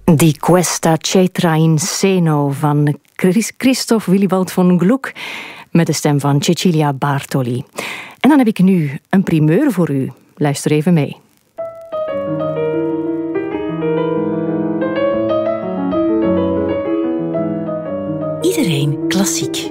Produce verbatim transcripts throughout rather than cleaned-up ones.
Die Questa Cetra in Seno van Christoph Willibald von Gluck met de stem van Cecilia Bartoli. En dan heb ik nu een primeur voor u. Luister even mee. Iedereen klassiek.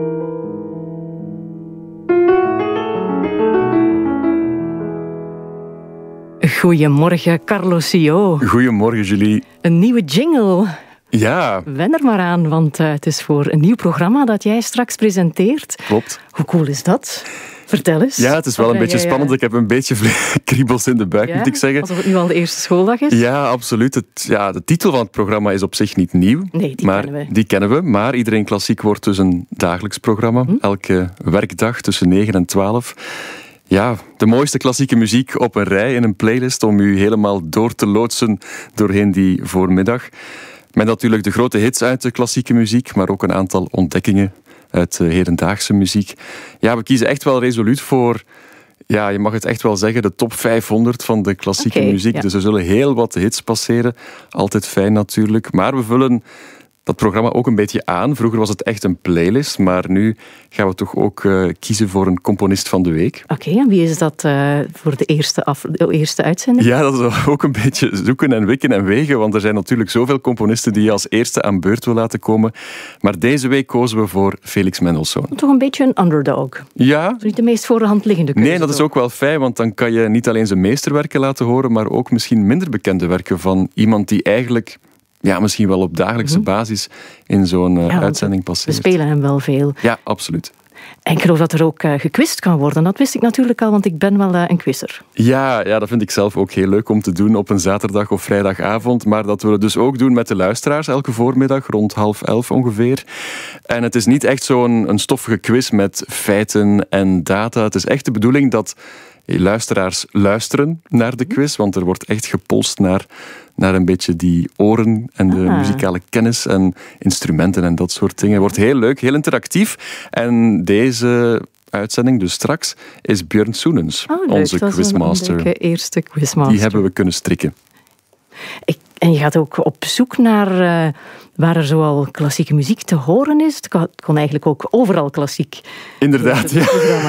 Goedemorgen, Carlo Sio. Goedemorgen, Julie. Een nieuwe jingle. Ja. Wen er maar aan, want uh, het is voor een nieuw programma dat jij straks presenteert. Klopt. Hoe cool is dat? Vertel eens. Ja, het is wel een beetje jij, spannend. Ik heb een beetje kriebels in de buik, ja, moet ik zeggen. Alsof het nu al de eerste schooldag is? Ja, absoluut. Het, ja, de titel van het programma is op zich niet nieuw. Nee, die maar, kennen we. Die kennen we. Maar Iedereen Klassiek wordt dus een dagelijks programma. Hm? Elke werkdag tussen negen en twaalf. Ja, de mooiste klassieke muziek op een rij in een playlist om u helemaal door te loodsen doorheen die voormiddag. Met natuurlijk de grote hits uit de klassieke muziek, maar ook een aantal ontdekkingen uit de hedendaagse muziek. Ja, we kiezen echt wel resoluut voor, ja, je mag het echt wel zeggen, de top vijfhonderd van de klassieke okay, muziek. Ja. Dus er zullen heel wat hits passeren. Altijd fijn natuurlijk. Maar we vullen dat programma ook een beetje aan. Vroeger was het echt een playlist, maar nu gaan we toch ook uh, kiezen voor een componist van de week. Oké, okay, en wie is dat uh, voor de eerste, af, de eerste uitzending? Ja, dat is ook een beetje zoeken en wikken en wegen, want er zijn natuurlijk zoveel componisten die je als eerste aan beurt wil laten komen. Maar deze week kozen we voor Felix Mendelssohn. Toch een beetje een underdog. Ja. Dat is niet de meest voor de hand liggende keuze. Nee, dat is ook wel fijn, want dan kan je niet alleen zijn meesterwerken laten horen, maar ook misschien minder bekende werken van iemand die eigenlijk, ja, misschien wel op dagelijkse mm-hmm. basis in zo'n uh, ja, uitzending passeert. We spelen hem wel veel. Ja, absoluut. En ik geloof dat er ook uh, gequist kan worden. Dat wist ik natuurlijk al, want ik ben wel uh, een quizzer. Ja, ja, dat vind ik zelf ook heel leuk om te doen op een zaterdag of vrijdagavond. Maar dat willen we dus ook doen met de luisteraars elke voormiddag, rond half elf ongeveer. En het is niet echt zo'n een stoffige quiz met feiten en data. Het is echt de bedoeling dat luisteraars luisteren naar de quiz, want er wordt echt gepolst naar, naar een beetje die oren en de ah. muzikale kennis en instrumenten en dat soort dingen. Het wordt heel leuk, heel interactief. En deze uitzending, dus straks, is Björn Soenens, oh, onze quizmaster. Een eerste quizmaster. Die hebben we kunnen strikken. Ik, en je gaat ook op zoek naar uh, waar er zoal klassieke muziek te horen is. Het kon, het kon eigenlijk ook overal klassiek. Inderdaad, ja.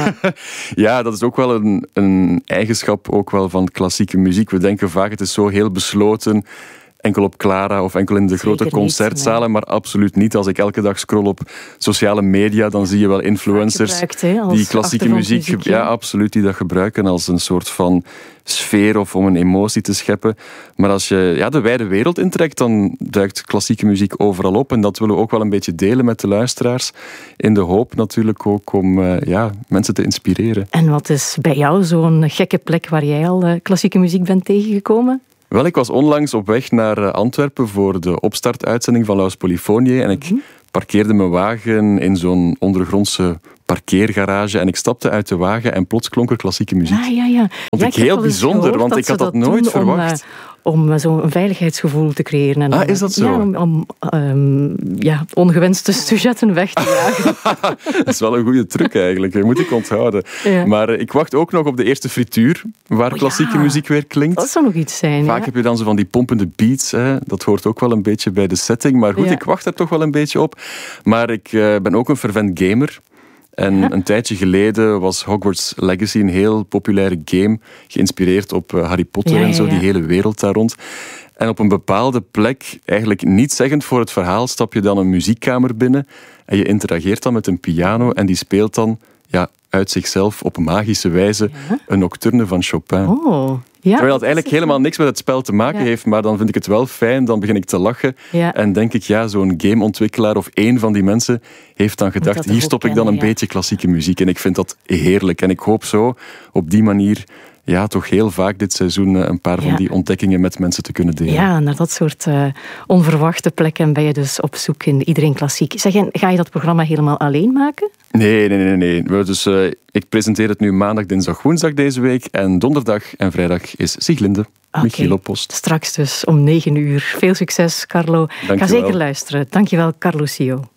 Ja, dat is ook wel een, een eigenschap ook wel van klassieke muziek. We denken vaak, het is zo heel besloten, enkel op Clara of enkel in de Zeker grote concertzalen, nee. Maar absoluut niet. Als ik elke dag scroll op sociale media, dan zie je wel influencers gebruikt, he, die klassieke muziek, ja. ja, absoluut, die dat gebruiken als een soort van sfeer of om een emotie te scheppen. Maar als je ja, de wijde wereld intrekt, dan duikt klassieke muziek overal op. En dat willen we ook wel een beetje delen met de luisteraars. In de hoop natuurlijk ook om uh, ja, mensen te inspireren. En wat is bij jou zo'n gekke plek waar jij al uh, klassieke muziek bent tegengekomen? Wel, ik was onlangs op weg naar Antwerpen voor de opstartuitzending van Laus Polyphoniae en ik mm-hmm. parkeerde mijn wagen in zo'n ondergrondse parkeergarage en ik stapte uit de wagen en plots klonk er klassieke muziek. Ah, ja, ja. Vond ja, ik heel bijzonder, want ik had dat, dat nooit verwacht. Om, uh, om zo'n veiligheidsgevoel te creëren. En ah, om, is dat zo? Ja, om, om um, ja, ongewenste sujetten weg te jagen. Dat is wel een goede truc eigenlijk, dat moet ik onthouden. Ja. Maar uh, ik wacht ook nog op de eerste frituur, waar oh, klassieke ja. muziek weer klinkt. Dat zou nog iets zijn. Vaak ja. heb je dan zo van die pompende beats, hè. Dat hoort ook wel een beetje bij de setting. Maar goed, ja. ik wacht er toch wel een beetje op. Maar ik uh, ben ook een fervent gamer. En ja. een tijdje geleden was Hogwarts Legacy een heel populaire game, geïnspireerd op Harry Potter ja, en zo, ja, ja. die hele wereld daar rond. En op een bepaalde plek, eigenlijk niet zeggend voor het verhaal, stap je dan een muziekkamer binnen en je interageert dan met een piano en die speelt dan ja, uit zichzelf op magische wijze ja. een nocturne van Chopin. Oh. Ja, Terwijl dat eigenlijk helemaal niks met het spel te maken ja. heeft, maar dan vind ik het wel fijn, dan begin ik te lachen ja. en denk ik, ja, zo'n gameontwikkelaar of één van die mensen heeft dan gedacht, hier stop ik dan een ja. beetje klassieke muziek en ik vind dat heerlijk en ik hoop zo op die manier ja, toch heel vaak dit seizoen een paar van ja. die ontdekkingen met mensen te kunnen delen. Ja, naar dat soort uh, onverwachte plekken ben je dus op zoek in Iedereen Klassiek. Zeg, ga je dat programma helemaal alleen maken? Nee, nee, nee. nee. We dus, uh, ik presenteer het nu maandag, dinsdag, woensdag deze week. En donderdag en vrijdag is Sieglinde, okay. Michiel op post. Straks dus om negen uur. Veel succes, Carlo. Dank Ga zeker luisteren. Dankjewel, Carlo Sio.